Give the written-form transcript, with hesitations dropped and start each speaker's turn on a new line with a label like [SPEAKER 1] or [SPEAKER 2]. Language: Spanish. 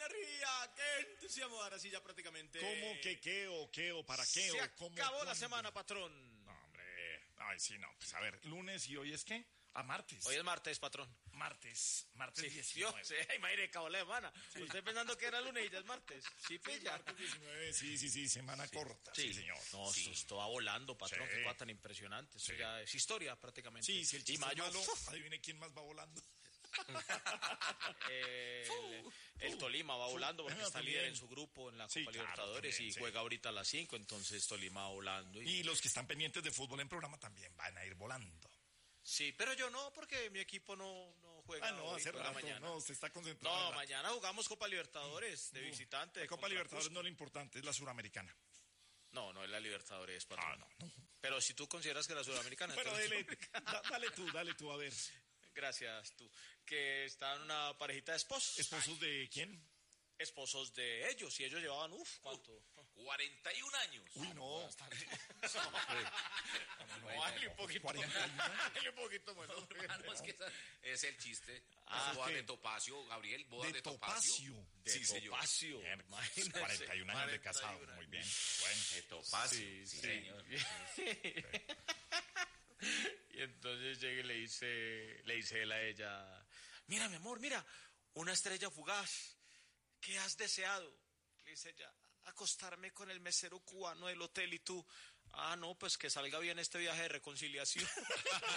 [SPEAKER 1] energía, qué entusiasmo. Ahora sí ya prácticamente...
[SPEAKER 2] ¿Cómo que qué o para qué
[SPEAKER 1] Se
[SPEAKER 2] o cómo?
[SPEAKER 1] acabó la
[SPEAKER 2] ¿Cuándo?
[SPEAKER 1] semana, patrón.
[SPEAKER 2] No, hombre. Ay, sí, no. Pues a ver, lunes y hoy es ¿qué? Martes.
[SPEAKER 1] Hoy es martes, patrón.
[SPEAKER 2] Martes
[SPEAKER 1] Sí,
[SPEAKER 2] 19.
[SPEAKER 1] Dios, imagínate, acabó la semana. Usted pensando que era lunes y ya es martes. Sí, pilla.
[SPEAKER 2] Martes 19, sí, semana corta. Sí, señor.
[SPEAKER 1] No,
[SPEAKER 2] sí.
[SPEAKER 1] esto va volando, patrón.
[SPEAKER 2] Sí.
[SPEAKER 1] Qué cosa tan impresionante. Esto
[SPEAKER 2] Sí.
[SPEAKER 1] ya es historia prácticamente.
[SPEAKER 2] Sí, si el
[SPEAKER 1] y
[SPEAKER 2] chiste
[SPEAKER 1] mayo,
[SPEAKER 2] es malo, adivine quién más va volando.
[SPEAKER 1] el Tolima va volando porque está
[SPEAKER 2] también.
[SPEAKER 1] líder en su grupo en la Copa
[SPEAKER 2] Sí, claro,
[SPEAKER 1] Libertadores
[SPEAKER 2] también,
[SPEAKER 1] y
[SPEAKER 2] sí.
[SPEAKER 1] juega ahorita a las 5, entonces Tolima va volando.
[SPEAKER 2] Y los que están pendientes de fútbol en programa también van a ir volando.
[SPEAKER 1] Sí, pero yo no, porque mi equipo no juega.
[SPEAKER 2] No,
[SPEAKER 1] hoy,
[SPEAKER 2] hace
[SPEAKER 1] juega
[SPEAKER 2] rato,
[SPEAKER 1] mañana.
[SPEAKER 2] no, usted está concentrado.
[SPEAKER 1] No,
[SPEAKER 2] en la-
[SPEAKER 1] mañana jugamos Copa Libertadores de visitante.
[SPEAKER 2] La Copa
[SPEAKER 1] contra
[SPEAKER 2] Libertadores
[SPEAKER 1] Cusco.
[SPEAKER 2] no es lo importante, es la suramericana.
[SPEAKER 1] No es la Libertadores, patrón.
[SPEAKER 2] No.
[SPEAKER 1] Pero si tú consideras que la Sudamericana...
[SPEAKER 2] Bueno,
[SPEAKER 1] entonces-
[SPEAKER 2] dale tú, a ver.
[SPEAKER 1] Gracias, tú. Que están una parejita de esposos.
[SPEAKER 2] ¿Esposos de quién?
[SPEAKER 1] Esposos de ellos. Y ellos llevaban, ¿cuánto?
[SPEAKER 3] 41 años.
[SPEAKER 2] Uy, no.
[SPEAKER 1] Dale un poquito.
[SPEAKER 2] 41.
[SPEAKER 1] Dale un poquito, bueno.
[SPEAKER 3] No, es que es el chiste.
[SPEAKER 1] Ah,
[SPEAKER 3] Las bodas
[SPEAKER 2] ¿qué?
[SPEAKER 3] de Topacio, Gabriel, bodas
[SPEAKER 2] De
[SPEAKER 3] de Topacio.
[SPEAKER 2] Topacio.
[SPEAKER 3] Sí, señor.
[SPEAKER 1] Topacio.
[SPEAKER 2] Bien,
[SPEAKER 1] Imagínese.
[SPEAKER 2] 41 años de
[SPEAKER 1] 41
[SPEAKER 2] casado,
[SPEAKER 1] años.
[SPEAKER 2] muy bien. Bueno.
[SPEAKER 3] De Topacio.
[SPEAKER 1] Sí,
[SPEAKER 3] Sí,
[SPEAKER 1] sí.
[SPEAKER 3] señor.
[SPEAKER 1] Y entonces llega y le dice él a ella, mira mi amor, mira, una estrella fugaz, ¿qué has deseado? Le dice ella, acostarme con el mesero cubano del hotel. Y tú, no, pues que salga bien este viaje de reconciliación.